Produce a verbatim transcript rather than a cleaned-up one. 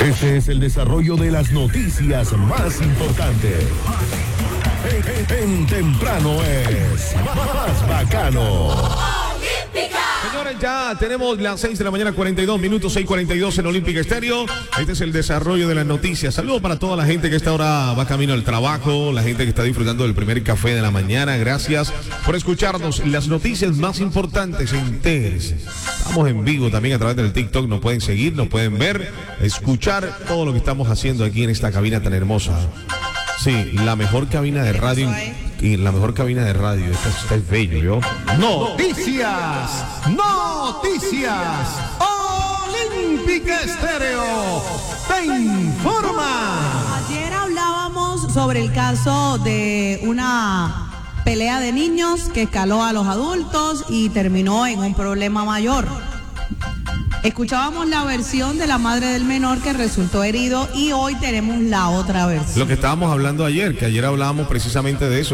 Este es el desarrollo de las noticias más importantes. En, en, en temprano es más bacano. Señores, ya tenemos las seis de la mañana, cuarenta y dos minutos, seis cuarenta y dos en Olímpica Estéreo. Este es el desarrollo de las noticias. Saludos para toda la gente que a esta hora va camino al trabajo, la gente que está disfrutando del primer café de la mañana. Gracias por escucharnos. Las noticias más importantes, entérese. Estamos en vivo también a través del TikTok. Nos pueden seguir, nos pueden ver, escuchar todo lo que estamos haciendo aquí en esta cabina tan hermosa. Sí, la mejor cabina de radio y la mejor cabina de radio. Esta, esta es bello, ¿yo? Noticias, noticias. Olímpica Estéreo te informa. Ayer hablábamos sobre el caso de una pelea de niños que escaló a los adultos y terminó en un problema mayor. Escuchábamos la versión de la madre del menor que resultó herido y hoy tenemos la otra versión. Lo que estábamos hablando ayer, que ayer hablábamos precisamente de eso.